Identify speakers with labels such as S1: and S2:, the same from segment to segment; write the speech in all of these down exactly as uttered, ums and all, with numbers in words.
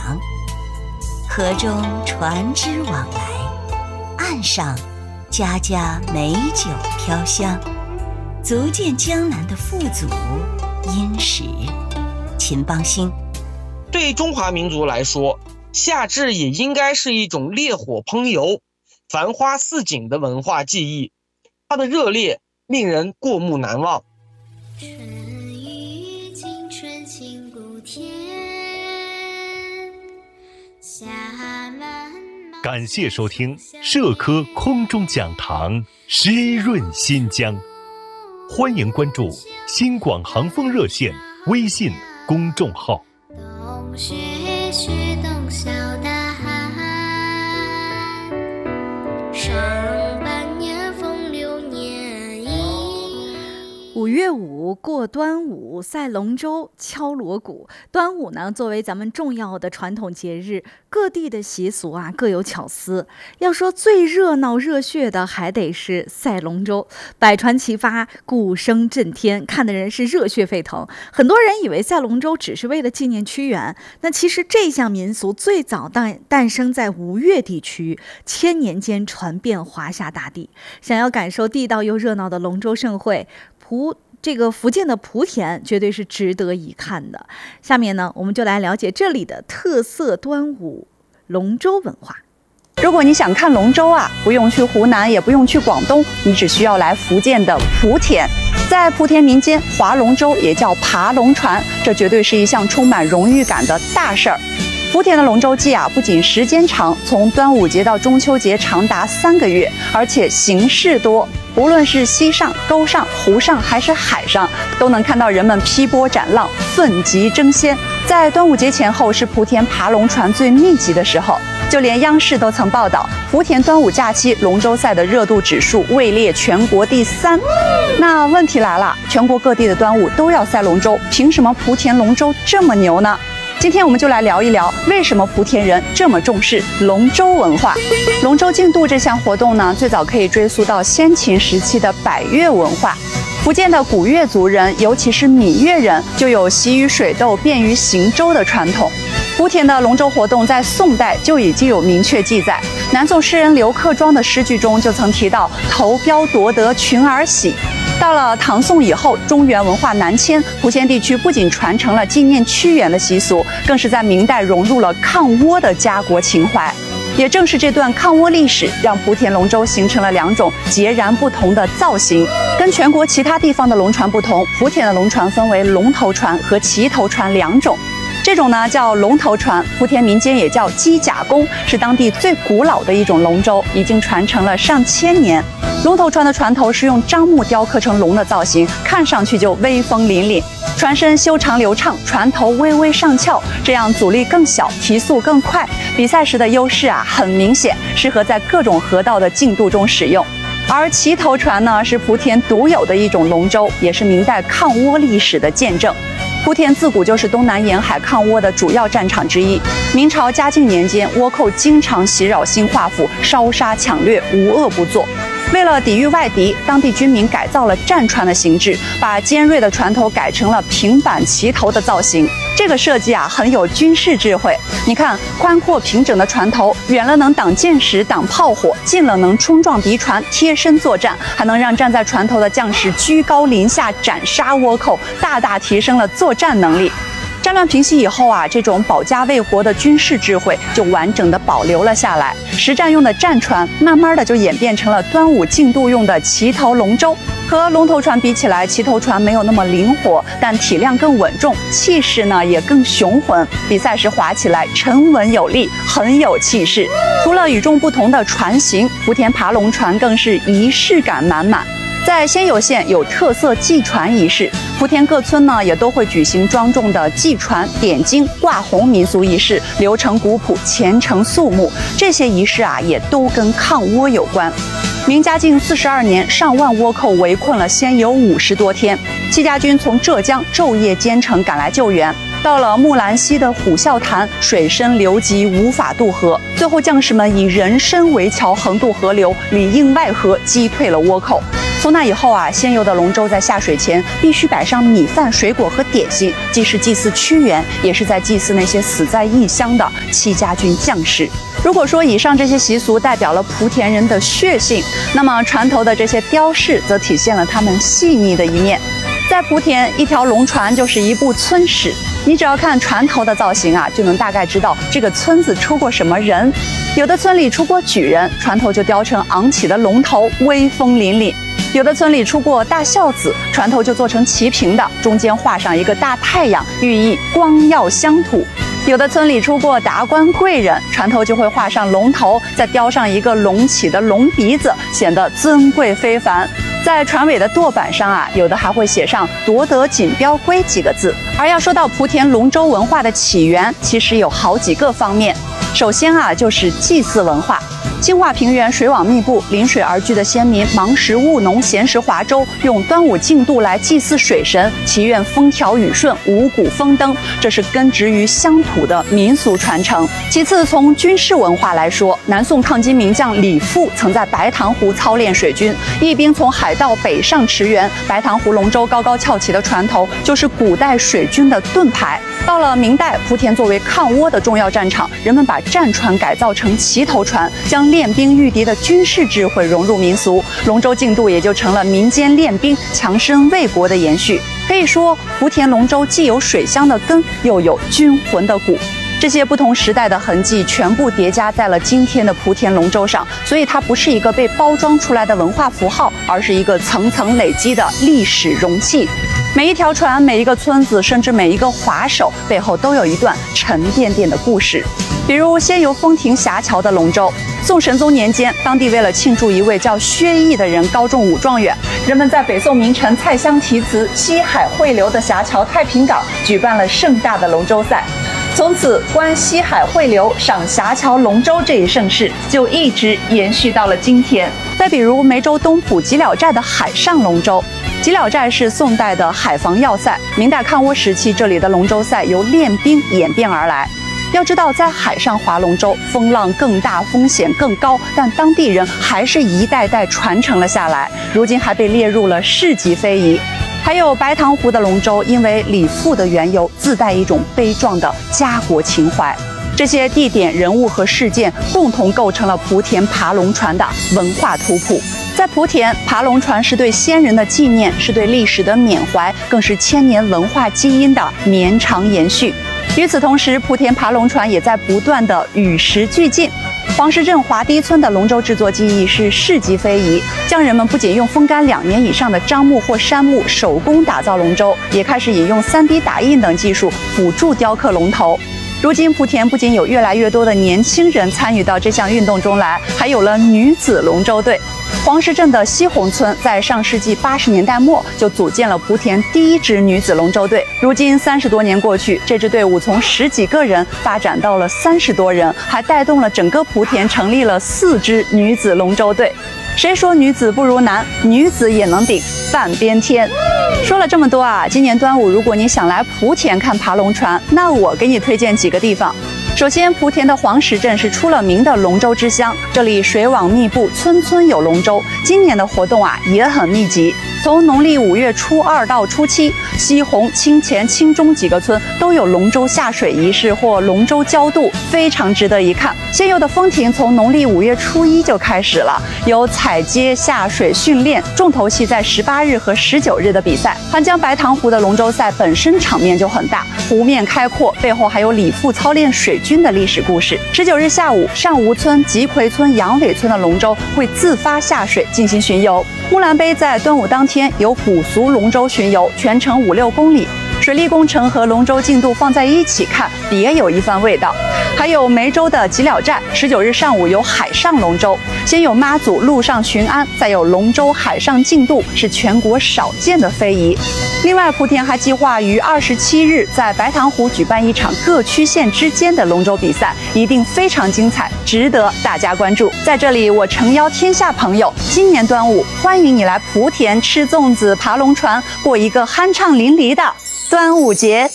S1: 河中船只往来，岸上家家美酒飘香，足见江南的富足殷实。秦邦兴，
S2: 对中华民族来说，夏至也应该是一种烈火烹油、繁花似锦的文化记忆，它的热烈令人过目难忘。
S3: 春雨惊春清谷天，夏漫漫。
S4: 感谢收听社科空中讲堂湿润新疆，欢迎关注新广航风热线微信公众号。
S3: 冬雪雪冬小大寒，上半年风流年意。
S5: 五月五过端午，赛龙舟，敲锣鼓。端午呢，作为咱们重要的传统节日，各地的习俗啊各有巧思。要说最热闹热血的，还得是赛龙舟，百船齐发，鼓声震天，看的人是热血沸腾。很多人以为赛龙舟只是为了纪念屈原，那其实这项民俗最早诞诞生在吴越地区，千年间传遍华夏大地。想要感受地道又热闹的龙舟盛会，莆这个福建的莆田绝对是值得一看的。下面呢，我们就来了解这里的特色端午龙舟文化。
S6: 如果你想看龙舟啊，不用去湖南，也不用去广东，你只需要来福建的莆田。在莆田民间，划龙舟也叫爬龙船，这绝对是一项充满荣誉感的大事儿。莆田的龙舟季啊，不仅时间长，从端午节到中秋节长达三个月，而且形式多。无论是溪上、沟上、湖上还是海上，都能看到人们劈波斩浪，奋楫争先。在端午节前后是莆田爬龙船最密集的时候，就连央视都曾报道，莆田端午假期龙舟赛的热度指数位列全国第三。那问题来了，全国各地的端午都要赛龙舟，凭什么莆田龙舟这么牛呢？今天我们就来聊一聊，为什么莆田人这么重视龙舟文化。龙舟竞渡这项活动呢，最早可以追溯到先秦时期的百越文化。福建的古越族人，尤其是闽越人，就有习于水斗、便于行舟的传统。莆田的龙舟活动在宋代就已经有明确记载，南宋诗人刘克庄的诗句中就曾提到“投标夺得群儿喜”。到了唐宋以后，中原文化南迁，莆田地区不仅传承了纪念屈原的习俗，更是在明代融入了抗倭的家国情怀。也正是这段抗倭历史，让莆田龙舟形成了两种截然不同的造型。跟全国其他地方的龙船不同，莆田的龙船分为龙头船和旗头船两种。这种呢叫龙头船，莆田民间也叫机甲弓，是当地最古老的一种龙舟，已经传承了上千年。龙头船的船头是用樟木雕刻成龙的造型，看上去就威风凛凛。船身修长流畅，船头微微上翘，这样阻力更小，提速更快。比赛时的优势啊很明显，适合在各种河道的竞渡中使用。而旗头船呢，是莆田独有的一种龙舟，也是明代抗倭历史的见证。莆田自古就是东南沿海抗倭的主要战场之一。明朝嘉靖年间，倭寇经常袭扰新化府，烧杀抢掠，无恶不作。为了抵御外敌，当地军民改造了战船的形制，把尖锐的船头改成了平板旗头的造型。这个设计啊，很有军事智慧。你看，宽阔平整的船头，远了能挡箭矢、挡炮火，近了能冲撞敌船、贴身作战，还能让站在船头的将士居高临下斩杀倭寇，大大提升了作战能力。战乱平息以后啊，这种保家卫国的军事智慧就完整的保留了下来。实战用的战船，慢慢的就演变成了端午竞渡用的旗头龙舟。和龙头船比起来，旗头船没有那么灵活，但体量更稳重，气势呢也更雄浑。比赛时划起来沉稳有力，很有气势。除了与众不同的船型，莆田爬龙船更是仪式感满满。在仙游县有特色祭船仪式，莆田各村呢也都会举行庄重的祭船、点睛、挂红民俗仪式，流程古朴，虔诚肃穆。这些仪式啊，也都跟抗倭有关。明嘉靖四十二年，上万倭寇围困了仙游五十多天，戚家军从浙江昼夜兼程赶来救援。到了木兰溪的虎啸潭，水深流急，无法渡河。最后，将士们以人身为桥横渡河流，里应外合，击退了倭寇。 从那以后啊，仙游的龙舟在下水前必须摆上米饭、水果和点心，既是祭祀屈原，也是在祭祀那些死在异乡的戚家军将士。如果说以上这些习俗代表了莆田人的血性，那么船头的这些雕饰则体现了他们细腻的一面。在莆田，一条龙船就是一部村史。你只要看船头的造型啊，就能大概知道这个村子出过什么人。有的村里出过举人，船头就雕成昂起的龙头，威风凛凛；有的村里出过大孝子，船头就做成齐平的，中间画上一个大太阳，寓意光耀乡土。有的村里出过达官贵人，船头就会画上龙头，再雕上一个隆起的龙鼻子，显得尊贵非凡。在船尾的舵板上啊，有的还会写上“夺得锦标归”几个字。而要说到莆田龙舟文化的起源，其实有好几个方面。首先啊，就是祭祀文化。金华平原水网密布，临水而居的先民忙时务农，闲时划舟，用端午竞渡来祭祀水神，祈愿风调雨顺、五谷丰登，这是根植于乡土的民俗传承。其次，从军事文化来说，南宋抗金名将李富曾在白塘湖操练水军，义兵从海盗北上驰援，白塘湖龙舟高高翘起的船头就是古代水军的盾牌。到了明代，莆田作为抗倭的重要战场，人们把战船改造成齐头船，将练兵御敌的军事智慧融入民俗，龙舟竞渡也就成了民间练兵、强身卫国的延续。可以说，莆田龙舟既有水乡的根，又有军魂的骨。这些不同时代的痕迹全部叠加在了今天的莆田龙舟上，所以它不是一个被包装出来的文化符号，而是一个层层累积的历史容器。每一条船、每一个村子，甚至每一个划手，背后都有一段沉甸甸的故事。比如先游风亭峡桥的龙舟，宋神宗年间，当地为了庆祝一位叫薛毅的人高中武状元，人们在北宋名臣蔡襄题词“西海汇流”的峡桥太平港举办了盛大的龙舟赛。从此，观西海汇流、赏峡桥龙舟这一盛事就一直延续到了今天。再比如梅州东浦吉了寨的海上龙舟，吉了寨是宋代的海防要塞，明代抗倭时期，这里的龙舟赛由练兵演变而来。要知道，在海上划龙舟，风浪更大，风险更高，但当地人还是一代代传承了下来，如今还被列入了市级非遗。还有白塘湖的龙舟，因为李富的缘由，自带一种悲壮的家国情怀。这些地点、人物和事件共同构成了莆田爬龙船的文化图谱。在莆田，爬龙船是对先人的纪念，是对历史的缅怀，更是千年文化基因的绵长延续。与此同时，莆田爬龙船也在不断的与时俱进。黄石镇华堤村的龙舟制作技艺是市级非遗，匠人们不仅用风干两年以上的樟木或杉木手工打造龙舟，也开始引用 三 D 打印等技术辅助雕刻龙头。如今，莆田不仅有越来越多的年轻人参与到这项运动中来，还有了女子龙舟队。黄石镇的西红村在上世纪八十年代末就组建了莆田第一支女子龙舟队。如今三十多年过去，这支队伍从十几个人发展到了三十多人，还带动了整个莆田成立了四支女子龙舟队。谁说女子不如男？女子也能顶半边天。说了这么多啊，今年端午如果你想来莆田看爬龙船，那我给你推荐几个地方。首先，莆田的黄石镇是出了名的龙舟之乡，这里水网密布，村村有龙舟。今年的活动啊也很密集，从农历五月初二到初七，西红、清前、清中几个村都有龙舟下水仪式或龙舟交渡，非常值得一看。先游的风亭从农历五月初一就开始了，有踩街、下水训练，重头戏在十八日和十九日的比赛。汉江白塘湖的龙舟赛本身场面就很大，湖面开阔，背后还有李富操练水军的历史故事。十九日下午，上吴村、吉葵村、杨尾村的龙舟会自发下水进行巡游。乌兰杯在端午当天有古俗龙舟巡游，全程五六公里。水利工程和龙舟竞渡放在一起看，别有一番味道。还有梅州的吉了寨，十九日上午有海上龙舟，先有妈祖陆上巡安，再有龙舟海上竞渡，是全国少见的非遗。另外，莆田还计划于二十七日在白塘湖举办一场各区县之间的龙舟比赛，一定非常精彩，值得大家关注。在这里，我诚邀天下朋友，今年端午欢迎你来莆田吃粽子、爬龙船，过一个酣畅淋漓的端午节。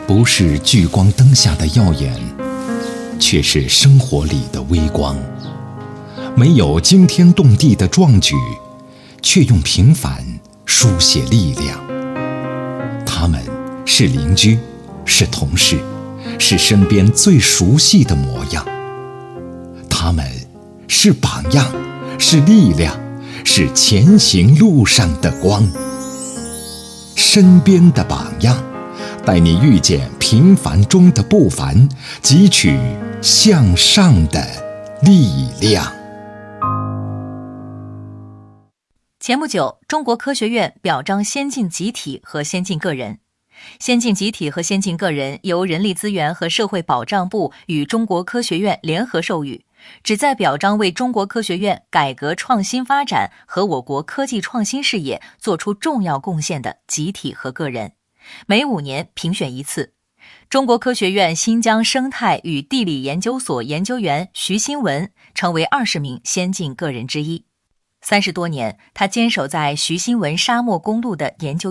S7: 不是聚光灯下的耀眼，却是生活里的微光。没有惊天动地的壮举，却用平凡书写力量。他们是邻居，是同事，是身边最熟悉的模样。他们是榜样，是力量，是前行路上的光。身边的榜样，带你遇见平凡中的不凡，汲取向上的力量。
S8: 前不久，中国科学院表彰先进集体和先进个人。先进集体和先进个人由人力资源和社会保障部与中国科学院联合授予，旨在表彰为中国科学院改革创新发展和我国科技创新事业做出重要贡献的集体和个人。每五年评选一次。中国科学院新疆生态与地理研究所研究员徐新文成为二十名先进个人之一。三十多年，他坚守在徐新文沙漠公路的研究